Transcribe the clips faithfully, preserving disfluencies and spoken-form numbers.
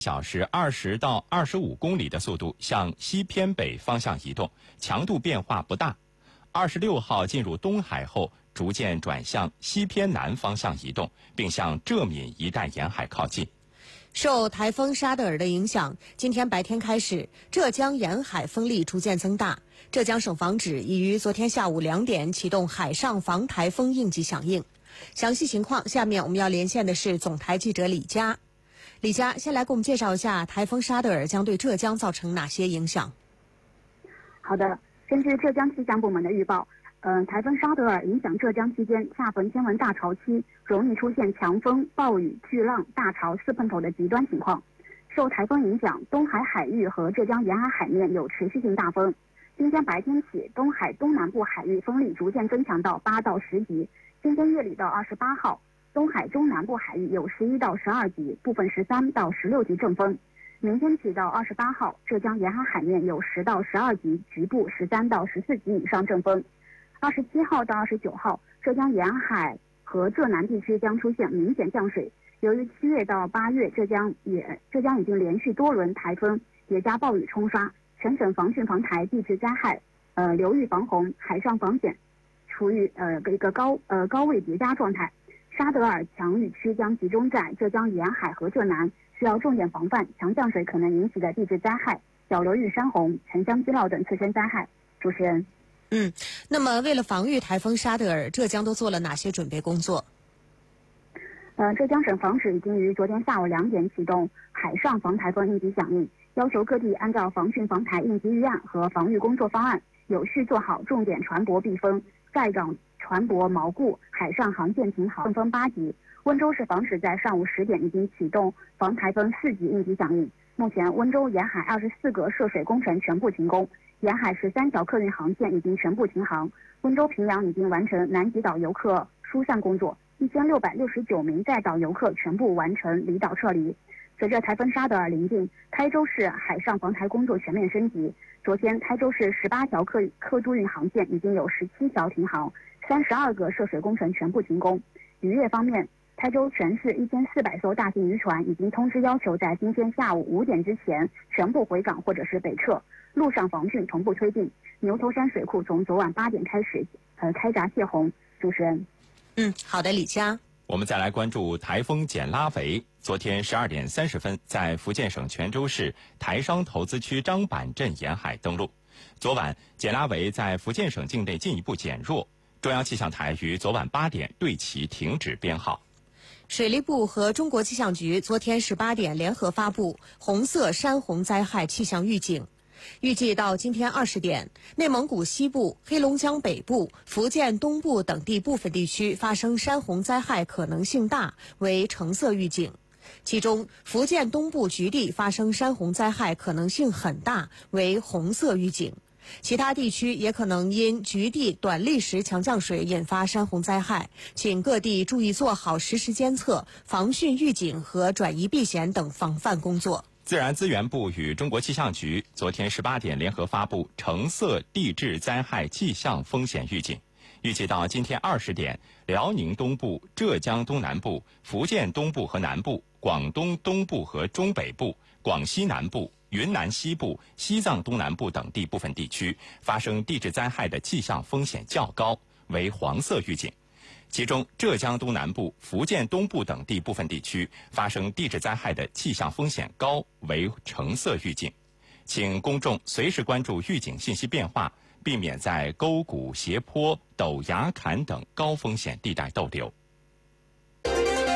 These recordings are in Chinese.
小时二十到二十五公里的速度向西偏北方向移动，强度变化不大。二十六号进入东海后，逐渐转向西偏南方向移动，并向浙闽一带沿海靠近。 受台风沙德尔的影响，今天白天开始，浙江沿海风力逐渐增大。浙江省防指已于昨天下午两点启动海上防台风应急响应。详细情况，下面我们要连线的是总台记者李佳。李佳，先来给我们介绍一下台风沙德尔将对浙江造成哪些影响？ 好的，根据浙江气象部门的预报，嗯、呃，台风沙德尔影响浙江期间，恰逢天文大潮期，容易出现强风、暴雨、巨浪、大潮四碰头的极端情况。受台风影响，东海海域和浙江沿海海面有持续性大风。今天白天起，东海东南部海域风力逐渐增强到八到十级。今天夜里到二十八号，东海中南部海域有十一到十二级，部分十三到十六级阵风。明天起到二十八号，浙江沿海海面有十到十二级，局部十三到十四级以上阵风。二十七号到二十九号，浙江沿海和浙南地区将出现明显降水。由于七月到八月，浙江也浙江已经连续多轮台风叠加暴雨冲刷，全省防汛防台地质灾害，呃流域防洪、海上防险处于呃一个高呃高位叠加状态。沙德尔强雨区将集中在浙江沿海和浙南，需要重点防范强降水可能引起的地质灾害、小流域山洪、沉江积涝等次生灾害。主持人。 嗯，那么为了防御台风沙德尔，浙江都做了哪些准备工作？ 呃，浙江省防指已经于昨天下午两点启动海上防台风应急响应，要求各地按照防汛防台应急预案和防御工作方案，有序做好重点船舶避风、在港船舶锚固、海上航线停航。阵风八级。温州市防指在上午十点已经启动防台风四级应急响应。目前，温州沿海二十四个涉水工程全部停工，沿海十三条客运航线已经全部停航。温州平阳已经完成南极岛游客疏散工作，一千六百六十九名在岛游客全部完成离岛撤离。随着台风沙德尔临近，台州市海上防台工作全面升级。昨天，台州市十八条客客租运航线已经有十七条停航，三十二个涉水工程全部停工。渔业方面，台州全市一千四百艘大型渔船已经通知要求在今天下午五点之前全部回港或者是北撤。陆上防汛同步推进，牛头山水库从昨晚八点开始呃开闸泄洪。主持人。 嗯，好的，李佳。 我们再来关注台风简拉维。昨天十二点三十分，在福建省泉州市台商投资区张板镇沿海登陆。昨晚，简拉维在福建省境内进一步减弱。中央气象台于昨晚八点对其停止编号。 水利部和中国气象局昨天十八点联合发布红色山洪灾害气象预警。预计到今天二十点，内蒙古西部、黑龙江北部、福建东部等地部分地区发生山洪灾害可能性大，为橙色预警。其中，福建东部局地发生山洪灾害可能性很大，为红色预警。其他地区也可能因局地短历时强降水引发山洪灾害，请各地注意做好实时监测、防汛预警和转移避险等防范工作。 自然资源部与中国气象局昨天十八点联合发布橙色地质灾害气象风险预警。预计到今天二十点，辽宁东部、浙江东南部、福建东部和南部、广东东部和中北部、广西南部、云南西部、西藏东南部等地部分地区发生地质灾害的气象风险较高，为黄色预警。其中，浙江东南部、福建东部等地部分地区发生地质灾害的气象风险高，为橙色预警。请公众随时关注预警信息变化，避免在沟谷、斜坡、陡崖坎等高风险地带逗留。 气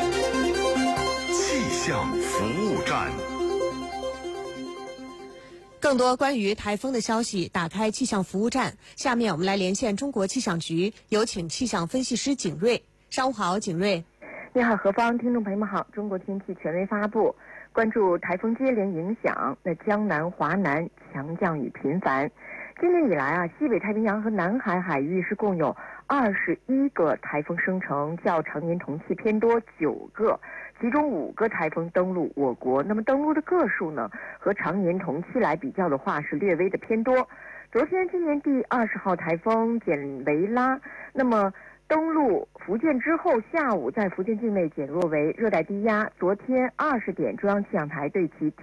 象服务站。 更多关于台风的消息，打开气象服务站。下面我们来连线中国气象局，有请气象分析师景瑞。上午好，景瑞。 你好，何方，听众朋友们好。中国天气权威发布，关注台风接连影响，那江南、华南强降雨频繁。今年以来啊，西北太平洋和南海海域是共有二十一个台风生成，较常年同期偏多九个。其中五个台风登陆我国，那么登陆的个数呢，和常年同期来比较的话是略微的偏多。昨天今年第二十号台风简维拉，那么登陆福建之后，下午在福建境内减弱为热带低压。昨天二十点，中央气象台对其